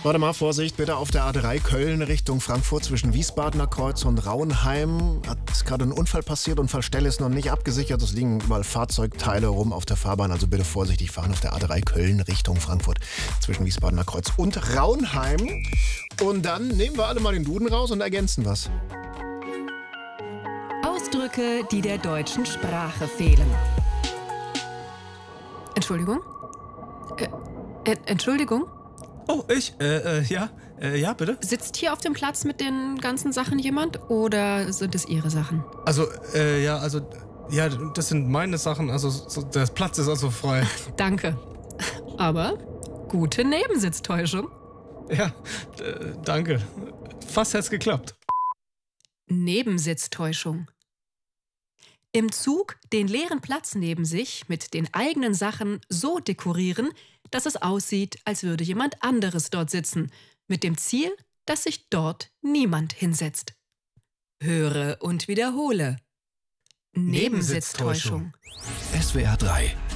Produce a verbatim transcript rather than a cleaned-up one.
Warte mal, Vorsicht, bitte auf der A drei Köln Richtung Frankfurt zwischen Wiesbadener Kreuz und Rauenheim. Hat gerade ein Unfall passiert. Unfallstelle ist noch nicht abgesichert. Es liegen überall Fahrzeugteile rum auf der Fahrbahn. Also bitte vorsichtig fahren auf der A drei Köln Richtung Frankfurt zwischen Wiesbadener Kreuz und Rauenheim. Und dann nehmen wir alle mal den Duden raus und ergänzen was. Ausdrücke, die der deutschen Sprache fehlen. Entschuldigung? Äh, äh, Entschuldigung? Oh, ich? Äh, äh, ja? Äh, ja, bitte? Sitzt hier auf dem Platz mit den ganzen Sachen jemand oder sind es Ihre Sachen? Also, äh, ja, also, ja, das sind meine Sachen, also, so, der Platz ist also frei. Danke. Aber gute Nebensitztäuschung. Ja, äh, danke. Fast hat's geklappt. Nebensitztäuschung. Im Zug den leeren Platz neben sich mit den eigenen Sachen so dekorieren, dass es aussieht, als würde jemand anderes dort sitzen, mit dem Ziel, dass sich dort niemand hinsetzt. Höre und wiederhole. Nebensitztäuschung. S W R drei